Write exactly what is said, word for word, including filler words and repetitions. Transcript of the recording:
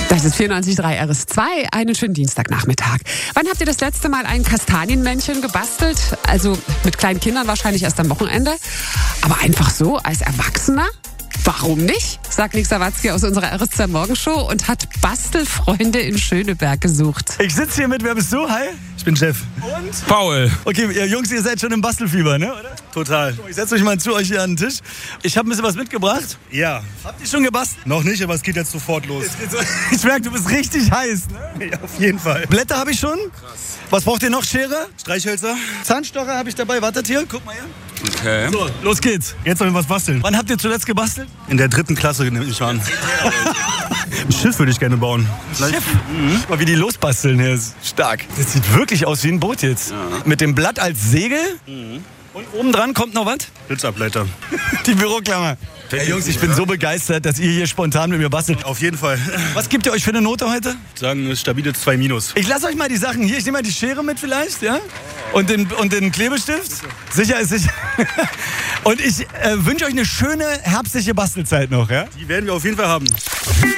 Das ist vierundneunzig Komma drei R S zwei. Einen schönen Dienstagnachmittag. Wann habt ihr das letzte Mal ein Kastanienmännchen gebastelt? Also mit kleinen Kindern wahrscheinlich erst am Wochenende. Aber einfach so als Erwachsener? Warum nicht? Sagt Nick Sawatzki aus unserer R S zwei Morgenshow und hat Bastelfreunde in Schöneberg gesucht. Ich sitze hier mit, wer bist du? Hi. Ich bin Jeff. Und? Paul. Okay, ihr Jungs, ihr seid schon im Bastelfieber, ne? Oder? Total. Ich setze euch mal zu euch hier an den Tisch. Ich habe ein bisschen was mitgebracht. Ja. Habt ihr schon gebastelt? Noch nicht, aber es geht jetzt sofort los. Ich merke, du bist richtig heiß, ne? Ja, auf jeden Fall. Blätter habe ich schon. Krass. Was braucht ihr noch? Schere? Streichhölzer? Zahnstocher habe ich dabei. Wartet hier, guck mal hier. Okay. So, los geht's. Jetzt sollen wir was basteln. Wann habt ihr zuletzt gebastelt? In der dritten Klasse nehme ich an. Ein Schiff würde ich gerne bauen. Vielleicht. Schiff? Mhm. Mal wie die losbasteln hier. Ist stark. Das sieht wirklich aus wie ein Boot jetzt. Ja. Mit dem Blatt als Segel. Mhm. Und obendran kommt noch was? Blitzableiter. Die Büroklammer. Hey Jungs, ich bin so begeistert, dass ihr hier spontan mit mir bastelt. Auf jeden Fall. Was gibt ihr euch für eine Note heute? Ich sagen, eine stabile zwei minus. Ich lasse euch mal die Sachen hier. Ich nehme mal die Schere mit vielleicht, ja? Und den, und den Klebestift. Sicher ist sicher. Und ich äh, wünsche euch eine schöne herbstliche Bastelzeit noch, ja? Die werden wir auf jeden Fall haben.